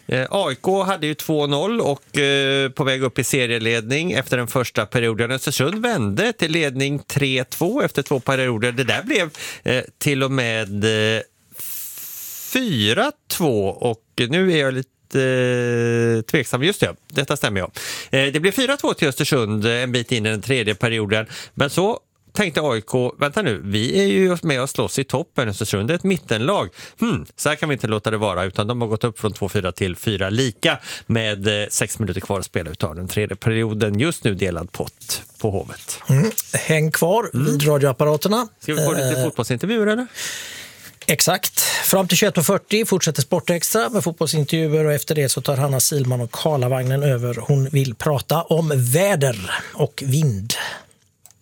AIK hade ju 2-0 och på väg upp i serieledning efter den första perioden. Östersund vände till ledning 3-2 efter 2 perioder. Det där blev till och med 4-2 och nu är jag lite tveksam. Just det, detta stämmer jag. Det blev 4-2 till Östersund en bit in i den tredje perioden. Men så tänkte AIK, vänta nu, vi är ju med och slåss i toppen. Östersund är ett mittenlag. Så här kan vi inte låta det vara, utan de har gått upp från 2-4 till 4 lika med 6 minuter kvar att spela utav den tredje perioden. Just nu delad pott på Hovet. Häng kvar vid radioapparaterna. Ska vi få lite fotbollsintervjuer eller? Exakt. Fram till 21.40 fortsätter Sportextra med fotbollsintervjuer och efter det så tar Hanna Silman och Karlavagnen över. Hon vill prata om väder och vind.